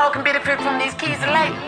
all can benefit from these keys of light.